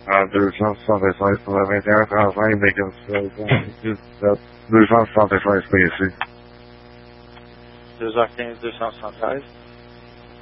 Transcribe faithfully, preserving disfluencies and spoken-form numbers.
Uh, there's no Sunday flights to let me down. I was ain't making so, there's no Sunday flights, please. Dos Arquinhos dos São Centrais.